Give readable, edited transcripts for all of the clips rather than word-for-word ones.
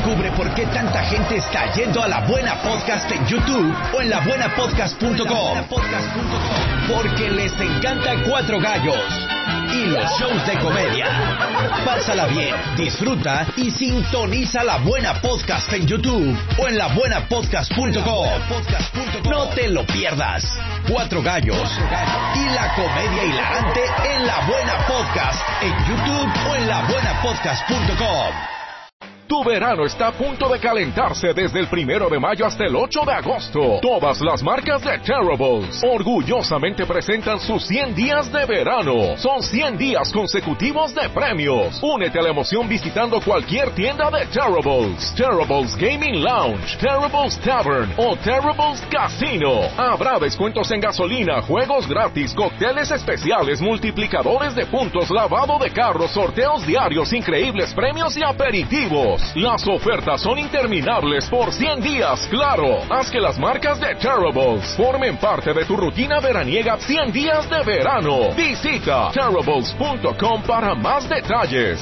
Descubre por qué tanta gente está yendo a La Buena Podcast en YouTube o en labuenapodcast.com. Porque les encanta Cuatro Gallos y los shows de comedia. Pásala bien, disfruta y sintoniza La Buena Podcast en YouTube o en labuenapodcast.com. No te lo pierdas. Cuatro Gallos y la comedia hilarante en La Buena Podcast en YouTube o en labuenapodcast.com. Tu verano está a punto de calentarse desde el 1 de mayo hasta el 8 de agosto. Todas las marcas de Terribles orgullosamente presentan sus 100 días de verano. Son 100 días consecutivos de premios. Únete a la emoción visitando cualquier tienda de Terribles. Terribles Gaming Lounge, Terribles Tavern o Terribles Casino. Habrá descuentos en gasolina, juegos gratis, cócteles especiales, multiplicadores de puntos, lavado de carros, sorteos diarios, increíbles premios y aperitivos. Las ofertas son interminables por 100 días, claro. Haz que las marcas de Terribles formen parte de tu rutina veraniega 100 días de verano. Visita Terribles.com para más detalles.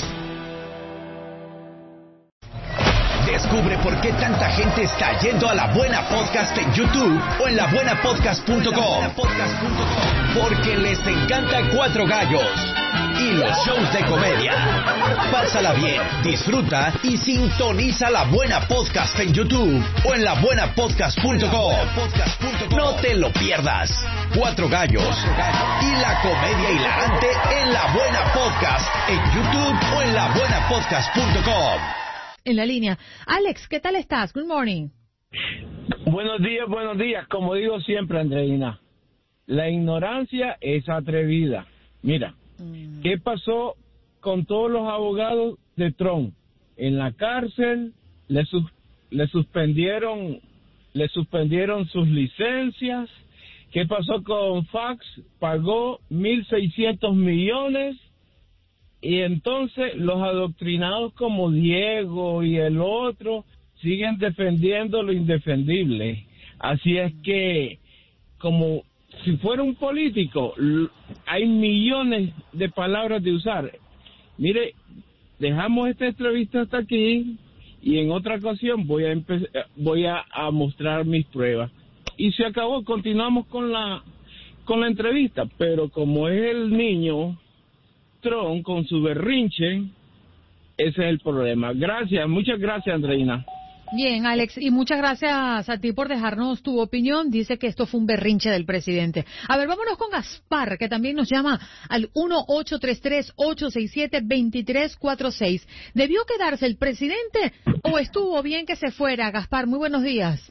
Descubre por qué tanta gente está yendo a La Buena Podcast en YouTube o en labuenapodcast.com. Porque les encanta Cuatro Gallos y los shows de comedia. Pásala bien, disfruta y sintoniza La Buena Podcast en YouTube o en labuenapodcast.com. No te lo pierdas. Cuatro Gallos y la comedia hilarante en La Buena Podcast en YouTube o en labuenapodcast.com. En la línea. Alex, ¿qué tal estás? Good morning. Buenos días. Como digo siempre, Andreina, la ignorancia es atrevida. Mira, ¿qué pasó con todos los abogados de Trump? En la cárcel le suspendieron sus licencias. ¿Qué pasó con Fox? Pagó 1.600 millones. Y entonces los adoctrinados como Diego y el otro siguen defendiendo lo indefendible. Así es que, como si fuera un político, hay millones de palabras de usar. Mire, dejamos esta entrevista hasta aquí y en otra ocasión voy a mostrar mis pruebas. Y se acabó, continuamos con la entrevista, pero como es el niño Trump con su berrinche, ese es el problema. Muchas gracias, Andreina. Bien, Alex, y muchas gracias a ti por dejarnos tu opinión. Dice que esto fue un berrinche del presidente. A ver, vámonos con Gaspar, que también nos llama al 1-833-867-2346. ¿Debió quedarse el presidente o estuvo bien que se fuera? Gaspar, muy buenos días.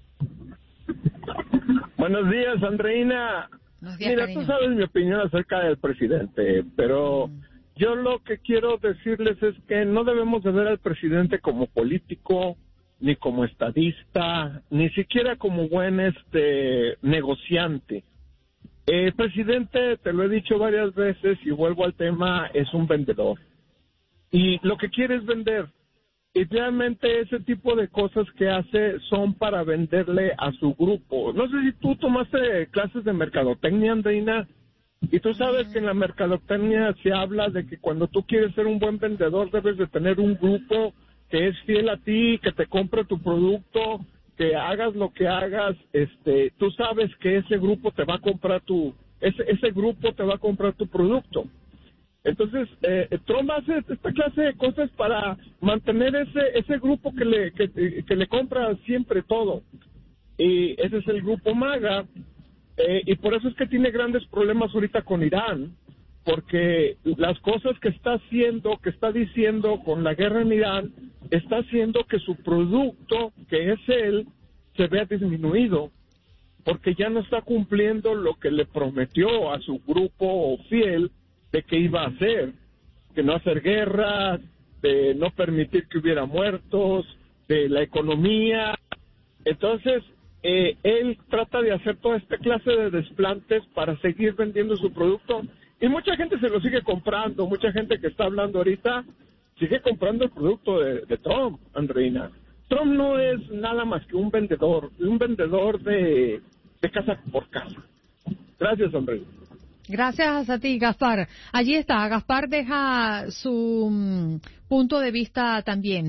Buenos días, Andreina. Mira, cariño. tú sabes mi opinión acerca del presidente, pero yo lo que quiero decirles es que no debemos de ver al presidente como político, ni como estadista, ni siquiera como buen negociante. El presidente, te lo he dicho varias veces y vuelvo al tema, es un vendedor. Y lo que quiere es vender. Y realmente ese tipo de cosas que hace son para venderle a su grupo. No sé si tú tomaste clases de mercadotecnia, Andreina, y tú sabes que en la mercadotecnia se habla de que cuando tú quieres ser un buen vendedor debes de tener un grupo que es fiel a ti, que te compre tu producto, que hagas lo que hagas, tú sabes que ese grupo te va a comprar ese grupo te va a comprar tu producto. Entonces, Trump hace esta clase de cosas para mantener ese grupo que le compra siempre todo. Y ese es el grupo MAGA. Y por eso es que tiene grandes problemas ahorita con Irán, porque las cosas que está diciendo con la guerra en Irán, está haciendo que su producto, que es él, se vea disminuido, porque ya no está cumpliendo lo que le prometió a su grupo fiel de que iba a hacer, que no hacer guerras, de no permitir que hubiera muertos, de la economía. Entonces, él trata de hacer toda esta clase de desplantes para seguir vendiendo su producto, y mucha gente se lo sigue comprando. Mucha gente que está hablando ahorita sigue comprando el producto de Trump, Andreina. Trump no es nada más que un vendedor de casa por casa. Gracias, Andreina. Gracias a ti, Gaspar. Allí está. Gaspar deja su punto de vista también.